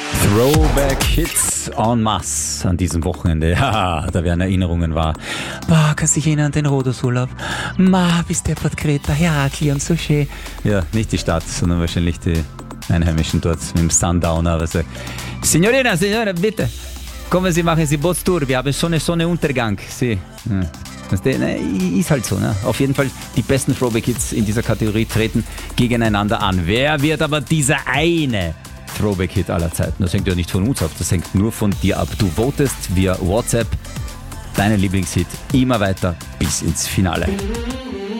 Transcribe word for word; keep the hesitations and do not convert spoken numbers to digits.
Throwback Hits en masse an diesem Wochenende. Ja, da werden Erinnerungen wahr. Boah, kannst du dich erinnern an den Rhodosurlaub? Ma, bist deppert Greta, Herakli und so schön. Ja, nicht die Stadt, sondern wahrscheinlich die Einheimischen dort mit dem Sundowner. Aber so, Signorina, Signora, bitte, kommen Sie, machen Sie Bootstour, wir haben Sonne, Sonneuntergang. Sie, ja. Das ist halt so, ne? Auf jeden Fall, die besten Throwback-Hits in dieser Kategorie treten gegeneinander an. Wer wird aber dieser eine Throwback-Hit aller Zeiten? Das hängt ja nicht von uns ab, das hängt nur von dir ab. Du votest via WhatsApp deinen Lieblingshit immer weiter bis ins Finale.